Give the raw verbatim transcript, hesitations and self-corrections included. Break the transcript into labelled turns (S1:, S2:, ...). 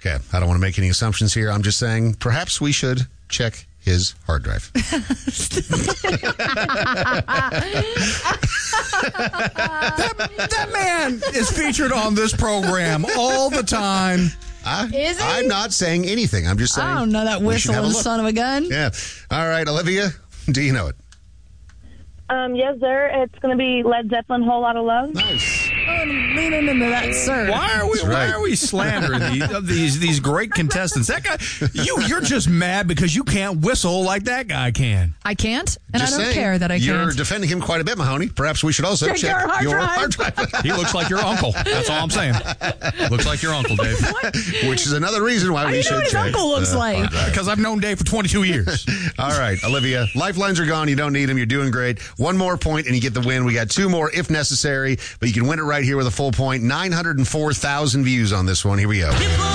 S1: Okay, I don't want to make any assumptions here. I'm just saying perhaps we should check his hard drive.
S2: that, that man is featured on this program all the time.
S1: I,
S3: Is he?
S1: I'm not saying anything. I'm just saying.
S3: I don't know that
S1: we should have a
S3: whistling
S1: look.
S3: son of a gun.
S1: Yeah. All right, Olivia, do you know it?
S4: Um, yes, sir. It's going to be Led Zeppelin, Whole Lotta Love.
S1: Nice.
S3: Lean into that, sir.
S2: Why are we?
S1: That's right.
S2: Why are we slandering these, these these great contestants? That guy, you you're just mad because you can't whistle like that guy can.
S3: I can't, and
S1: Just
S3: I don't
S1: saying,
S3: care that I
S1: You're
S3: can't.
S1: defending him quite a bit, Mahoney. Perhaps we should also
S3: Check
S1: check,
S3: your hard drive.
S1: hard drive.
S2: He looks like your uncle. That's all I'm saying. Looks like your uncle, Dave.
S1: Which is another reason why
S3: How do
S1: we
S3: you
S1: should
S3: know what his
S1: check
S3: uncle looks
S1: the
S3: like?
S1: hard drive.
S2: Because I've known Dave for twenty-two years.
S1: All right, Olivia, lifelines are gone. You don't need them. You're doing great. One more point and you get the win. We got two more if necessary, but you can win it right here with a full point. nine hundred four thousand views on this one. Here we go.